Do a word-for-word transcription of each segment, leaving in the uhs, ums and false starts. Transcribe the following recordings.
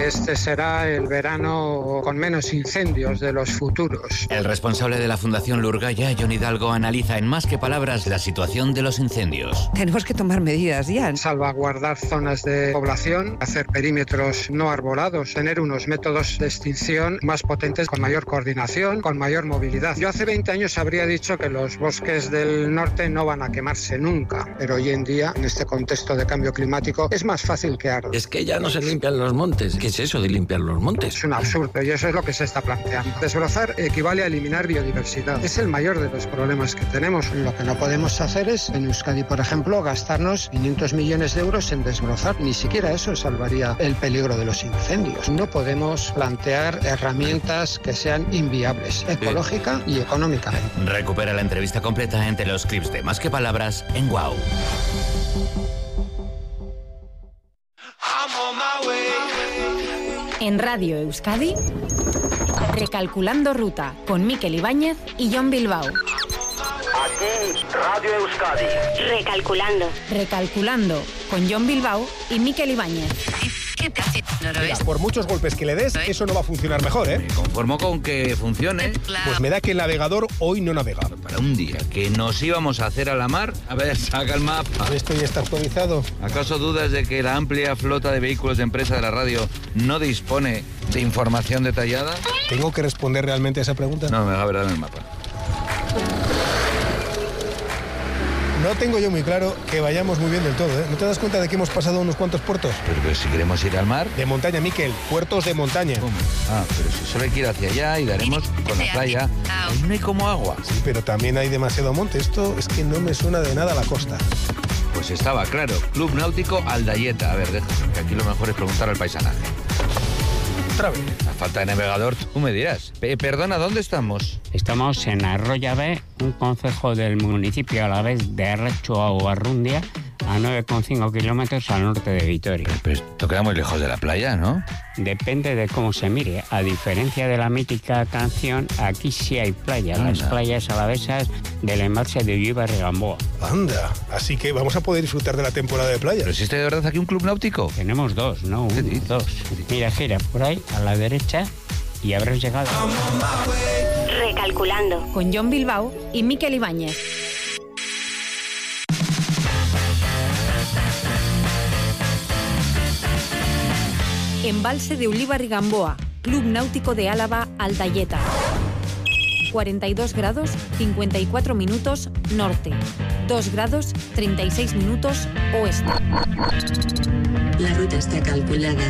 Este será el verano con menos incendios de los futuros. El responsable de la Fundación Lurgaya, Jon Hidalgo, analiza en más que palabras la situación de los incendios. Tenemos que tomar medidas ya. Salvaguardar zonas de población, hacer perímetros no arbolados, tener unos métodos de extinción más potentes, con mayor coordinación, con mayor movilidad. Yo hace veinte años habría dicho que los bosques del norte no van a quemarse nunca, pero hoy en día, en este contexto de cambio climático, es más fácil que arda. Es que ya no se limpian los montes. ¿Qué es eso de limpiar los montes? Es un absurdo y eso es lo que se está planteando. Desbrozar equivale a eliminar biodiversidad. Es el mayor de los problemas que tenemos. Lo que no podemos hacer es, en Euskadi, por ejemplo, gastarnos quinientos millones de euros en desbrozar. Ni siquiera eso salvaría el peligro de los incendios. No podemos plantear herramientas que sean inviables, ecológica y económicamente. Recupera la entrevista completa entre los clips de Más que Palabras en Wow. En Radio Euskadi, Recalculando Ruta, con Mikel Ibáñez y Jon Bilbao. Aquí, Radio Euskadi. Recalculando. Recalculando, con Jon Bilbao y Mikel Ibáñez. ¿Qué te hace? ¿No lo ves? Por muchos golpes que le des, eso no va a funcionar mejor, ¿eh? Me conformo con que funcione. Pues me da que el navegador hoy no navega. Para un día que nos íbamos a hacer a la mar, a ver, saca el mapa. ¿Esto ya está actualizado? ¿Acaso dudas de que la amplia flota de vehículos de empresa de la radio no dispone de información detallada? ¿Tengo que responder realmente a esa pregunta? No, me va a ver el mapa. No tengo yo muy claro que vayamos muy bien del todo, ¿eh? ¿No te das cuenta de que hemos pasado unos cuantos puertos? Pero, pero si queremos ir al mar... De montaña, Mikel. Puertos de montaña. ¿Cómo? Ah, pero si solo hay que ir hacia allá y daremos con la playa. Ahí no hay como agua. Sí, pero también hay demasiado monte. Esto es que no me suena de nada a la costa. Pues estaba claro. Club Náutico Aldayeta. A ver, deja, que aquí lo mejor es preguntar al paisanaje. Otra vez. A falta de navegador, tú me dirás. P- perdona, ¿dónde estamos? Estamos en Arroyabe, un concejo del municipio a la vez de Arracho o Arrundia, a nueve coma cinco kilómetros al norte de Vitoria. Pero, pero esto queda muy lejos de la playa, ¿no? Depende de cómo se mire. A diferencia de la mítica canción, aquí sí hay playa. Anda. Las playas alavesas del embalse de Ullibarri-Gamboa. Anda, así que vamos a poder disfrutar de la temporada de playa. ¿Pero existe de verdad aquí un club náutico? Tenemos dos, ¿no? ¿Qué Un, dices? dos. Mira, gira por ahí, a la derecha, y habrás llegado. Recalculando, con Jon Bilbao y Mikel Ibáñez. Embalse de Ullibarri-Gamboa, Club Náutico de Álava, Aldayeta. cuarenta y dos grados, cincuenta y cuatro minutos norte. dos grados, treinta y seis minutos oeste. La ruta está calculada.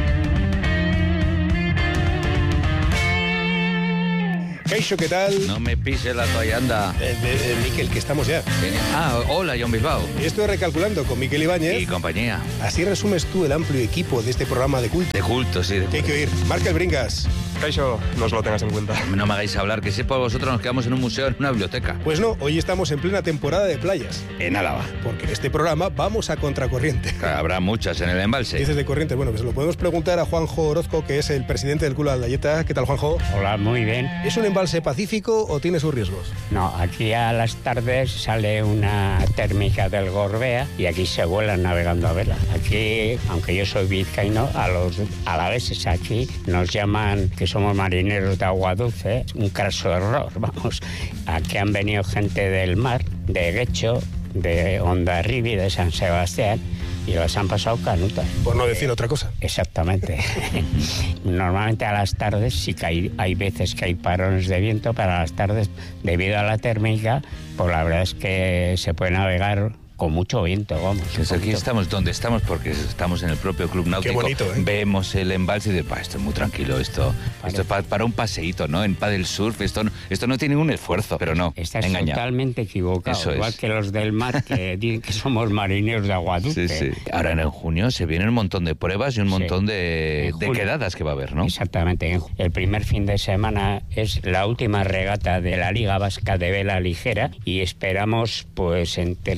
Kaixo, ¿qué tal? No me pise la toalla, anda. Eh, eh, eh, Mikel, que estamos ya. Ah, hola, Jon Bilbao. Esto es Recalculando con Mikel Ibáñez. Y compañía. Así resumes tú el amplio equipo de este programa de culto. De culto, sí. De ¿Qué hay culto. que oír? Marca el Bringas. Kaixo, no os lo tengas en cuenta. No me hagáis hablar, que si por vosotros nos quedamos en un museo, en una biblioteca. Pues no, hoy estamos en plena temporada de playas. En Álava. Porque en este programa vamos a contracorriente. Habrá muchas en el embalse. Dices de corriente, bueno, pues lo podemos preguntar a Juanjo Orozco, que es el presidente del Club Aldayeta. ¿Qué tal, Juanjo? Hola, muy bien. ¿Es un embalse pacífico o tiene sus riesgos? No, aquí a las tardes sale una térmica del Gorbea y aquí se vuelan navegando a vela. Aquí, aunque yo soy vizcaíno, a los alaveses aquí nos llaman que somos marineros de agua dulce. Un craso error, vamos. Aquí han venido gente del mar, de Guecho, de Hondarribia, de San Sebastián, y las han pasado canutas. Por no decir otra cosa. Exactamente. Normalmente a las tardes sí que hay, hay veces que hay parones de viento, pero a las tardes, debido a la térmica, pues la verdad es que se puede navegar con mucho viento, vamos. Pues aquí estamos donde estamos porque estamos en el propio Club Náutico. Qué bonito, ¿eh? Vemos el embalse y dices, pa, esto es muy tranquilo, esto, esto es pa, para un paseíto, ¿no? En paddle surf, esto no, esto no tiene ningún esfuerzo, pero no, Estás engañado. totalmente equivocado, Eso igual es. que los del mar que dicen que somos marineros de agua dulce. Sí, sí. Ahora en junio se viene un montón de pruebas y un Sí. montón de, En de julio. quedadas que va a haber, ¿no? Exactamente. El primer fin de semana es la última regata de la Liga Vasca de Vela Ligera y esperamos, pues, entre lo-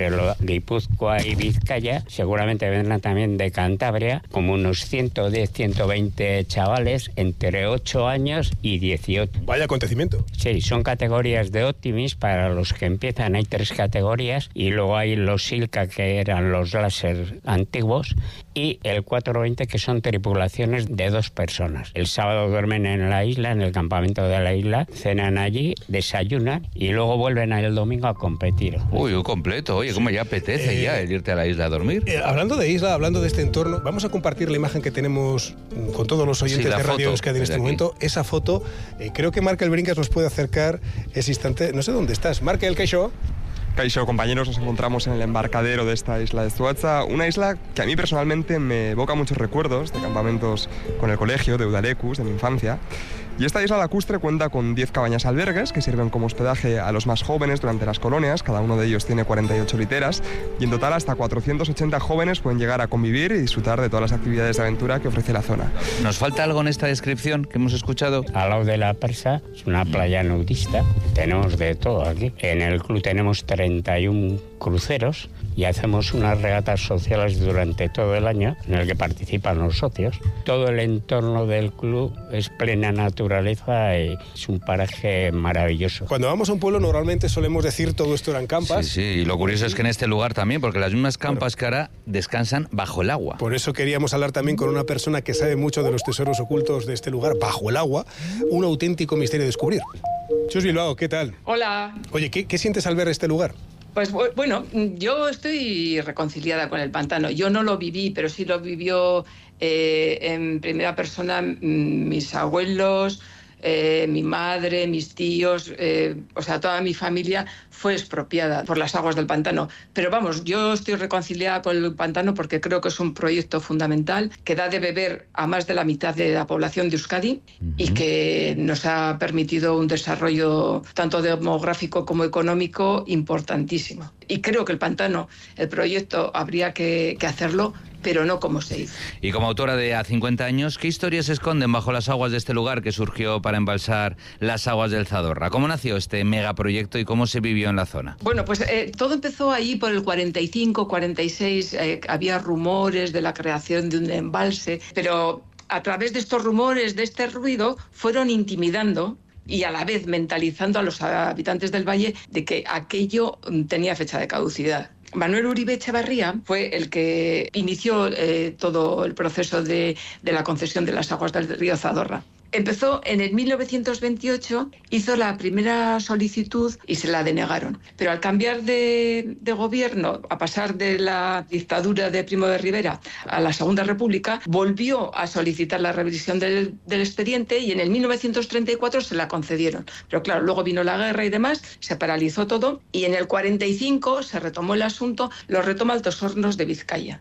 Guipúzcoa y Vizcaya, seguramente vendrán también de Cantabria, como unos ciento diez, ciento veinte chavales entre ocho años y dieciocho. Vaya acontecimiento. Sí, son categorías de Optimis para los que empiezan. Hay tres categorías y luego hay los Silca, que eran los láser antiguos, y el cuatrocientos veinte, que son tripulaciones de dos personas. El sábado duermen en la isla, en el campamento de la isla, cenan allí, desayunan y luego vuelven el domingo a competir. Uy, un completo. Oye, ¿cómo ya apetece eh, ya el irte a la isla a dormir? Eh, hablando de isla, hablando de este entorno, vamos a compartir la imagen que tenemos con todos los oyentes sí, de Radio Euskadi en este momento. Esa foto, eh, creo que Markel Brincas nos puede acercar ese instante. No sé dónde estás. Markel, Kaixo. Kaixo, compañeros, nos encontramos en el embarcadero de esta isla de Zuaitza, una isla que a mí personalmente me evoca muchos recuerdos de campamentos con el colegio, de Udalekus, de mi infancia. Y esta isla lacustre cuenta con diez cabañas albergues que sirven como hospedaje a los más jóvenes durante las colonias. Cada uno de ellos tiene cuarenta y ocho literas y en total hasta cuatrocientos ochenta jóvenes pueden llegar a convivir y disfrutar de todas las actividades de aventura que ofrece la zona. ¿Nos falta algo en esta descripción que hemos escuchado? Al lado de la Persa es una playa nudista. Tenemos de todo aquí. En el club tenemos treinta y uno cruceros y hacemos unas regatas sociales durante todo el año en el que participan los socios. Todo el entorno del club es plena naturaleza y es un paraje maravilloso. Cuando vamos a un pueblo normalmente solemos decir todo esto eran campas. Sí, sí, y lo curioso es que en este lugar también, porque las mismas campas que ahora descansan bajo el agua. Por eso queríamos hablar también con una persona que sabe mucho de los tesoros ocultos de este lugar bajo el agua, un auténtico misterio a descubrir. Chus Bilbao, ¿qué tal? Hola. Oye, ¿qué, qué sientes al ver este lugar? Pues bueno, yo estoy reconciliada con el pantano. Yo no lo viví, pero sí lo vivió eh, en primera persona mis abuelos, eh, mi madre, mis tíos, eh, o sea, toda mi familia fue expropiada por las aguas del pantano. Pero vamos, yo estoy reconciliada con el pantano porque creo que es un proyecto fundamental que da de beber a más de la mitad de la población de Euskadi uh-huh. y que nos ha permitido un desarrollo tanto demográfico como económico importantísimo. Y creo que el pantano, el proyecto, habría que, que hacerlo, pero no como se hizo. Y como autora de A cincuenta años, ¿qué historias se esconden bajo las aguas de este lugar que surgió para embalsar las aguas del Zadorra? ¿Cómo nació este megaproyecto y cómo se vivió en la zona? Bueno, pues eh, todo empezó ahí por el cuarenta y cinco, cuarenta y seis, eh, había rumores de la creación de un embalse, pero a través de estos rumores, de este ruido, fueron intimidando y a la vez mentalizando a los habitantes del valle de que aquello tenía fecha de caducidad. Manuel Uribe Echevarría fue el que inició eh, todo el proceso de, de la concesión de las aguas del río Zadorra. Empezó en el mil novecientos veintiocho, hizo la primera solicitud y se la denegaron. Pero al cambiar de, de gobierno, a pasar de la dictadura de Primo de Rivera a la Segunda República, volvió a solicitar la revisión del, del expediente y en el mil novecientos treinta y cuatro se la concedieron. Pero claro, luego vino la guerra y demás, se paralizó todo y en el cuarenta y cinco se retomó el asunto, lo retoma Altos Hornos de Vizcaya.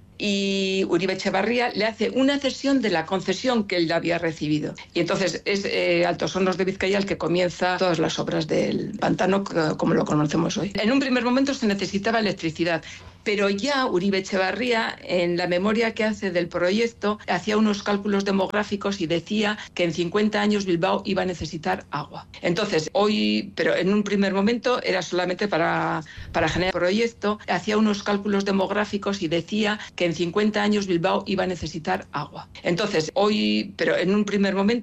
Y Uribe Echevarría le hace una cesión de la concesión que él había recibido. Y entonces es eh, Altos Hornos de Vizcaya el que comienza todas las obras del pantano como lo conocemos hoy. En un primer momento se necesitaba electricidad, pero ya Uribe Echevarría, en la memoria que hace del proyecto, hacía unos cálculos demográficos y decía que en cincuenta años Bilbao iba a necesitar agua. Entonces, hoy, pero en un primer momento era solamente para, para generar el proyecto, hacía unos cálculos demográficos y decía que en cincuenta años Bilbao iba a necesitar agua. Entonces, hoy, pero en un primer momento